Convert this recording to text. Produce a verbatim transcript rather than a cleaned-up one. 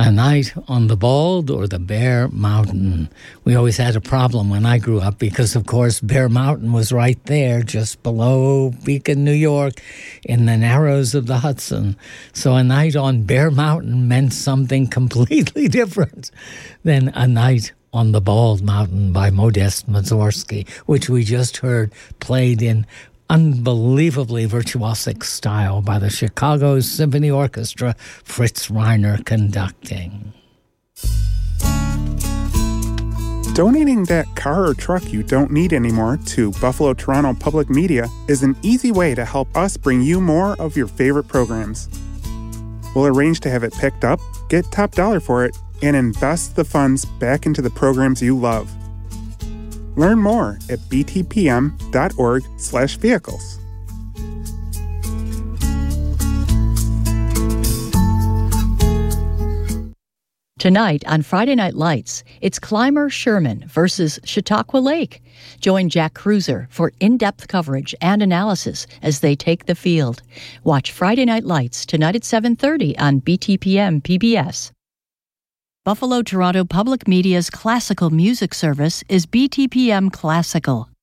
A Night on the Bald or the Bear Mountain. We always had a problem when I grew up because, of course, Bear Mountain was right there just below Beacon, New York, in the Narrows of the Hudson. So a night on Bear Mountain meant something completely different than A Night on the Bald Mountain by Modest Mussorgsky, which we just heard played in unbelievably virtuosic style by the Chicago Symphony Orchestra, Fritz Reiner conducting. Donating that car or truck you don't need anymore to Buffalo Toronto Public Media is an easy way to help us bring you more of your favorite programs. We'll arrange to have it picked up, get top dollar for it, and invest the funds back into the programs you love. Learn more at btpm.org slash vehicles. Tonight on Friday Night Lights, it's Clymer Sherman versus Chautauqua Lake. Join Jack Cruiser for in-depth coverage and analysis as they take the field. Watch Friday Night Lights tonight at seven thirty on B T P M P B S. Buffalo Toronto Public Media's classical music service is B T P M Classical.